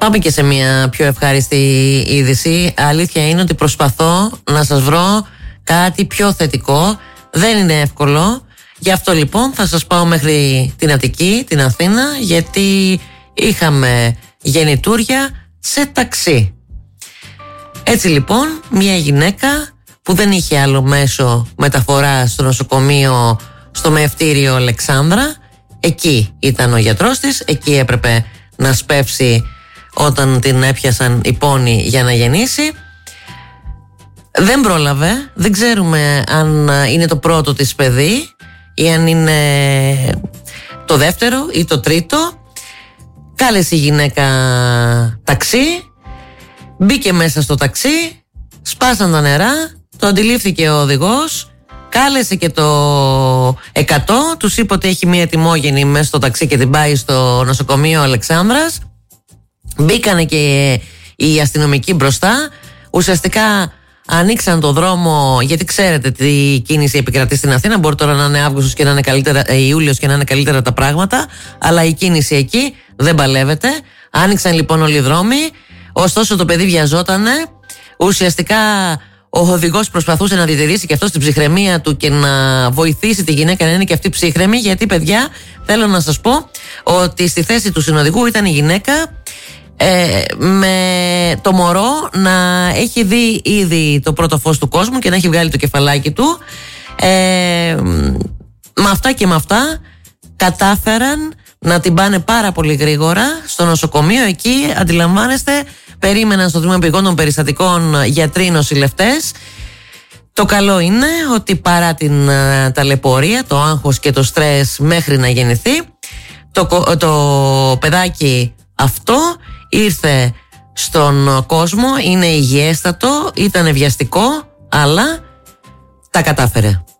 Πάμε και σε μια πιο ευχάριστη είδηση. Αλήθεια είναι ότι προσπαθώ να σας βρω κάτι πιο θετικό. Δεν είναι εύκολο. Γι' αυτό λοιπόν θα σας πάω μέχρι την Αττική, την Αθήνα, γιατί είχαμε γεννητούρια σε ταξί. Έτσι λοιπόν, μια γυναίκα που δεν είχε άλλο μέσο μεταφοράς στο νοσοκομείο, στο Μεευτήριο Αλεξάνδρα, εκεί ήταν ο γιατρός της, εκεί έπρεπε να σπεύσει όταν την έπιασαν οι πόνοι για να γεννήσει. Δεν πρόλαβε, δεν ξέρουμε αν είναι το πρώτο της παιδί ή αν είναι το δεύτερο ή το τρίτο. Κάλεσε η γυναίκα ταξί, μπήκε μέσα στο ταξί, σπάσαν τα νερά, το αντιλήφθηκε ο οδηγός, κάλεσε και το 100, τους είπε ότι έχει μία τιμόγενη μέσα στο ταξί και την πάει στο νοσοκομείο Αλεξάνδρας. Μπήκανε και οι αστυνομικοί μπροστά, ουσιαστικά ανοίξαν το δρόμο, γιατί ξέρετε τι κίνηση επικρατεί στην Αθήνα. Μπορεί τώρα να είναι Αύγουστος και να είναι καλύτερα, Ιούλιος και να είναι καλύτερα τα πράγματα, αλλά η κίνηση εκεί δεν παλεύεται. Άνοιξαν λοιπόν όλοι οι δρόμοι, ωστόσο το παιδί βιαζότανε. Ουσιαστικά ο οδηγός προσπαθούσε να διατηρήσει και αυτό την ψυχραιμία του και να βοηθήσει τη γυναίκα να είναι και αυτή ψύχρεμη, γιατί παιδιά θέλω να σας πω ότι στη θέση του συνοδηγού ήταν η γυναίκα, με το μωρό να έχει δει ήδη το πρώτο φως του κόσμου και να έχει βγάλει το κεφαλάκι του. Με αυτά και με αυτά κατάφεραν να την πάνε πάρα πολύ γρήγορα στο νοσοκομείο. Εκεί αντιλαμβάνεστε, περίμεναν στο τμήμα πηγών των περιστατικών γιατροί, νοσηλευτές. Το καλό είναι ότι παρά την ταλαιπωρία, το άγχος και το στρες μέχρι να γεννηθεί, το παιδάκι αυτό ήρθε στον κόσμο, είναι υγιέστατο, ήταν βιαστικό, αλλά τα κατάφερε.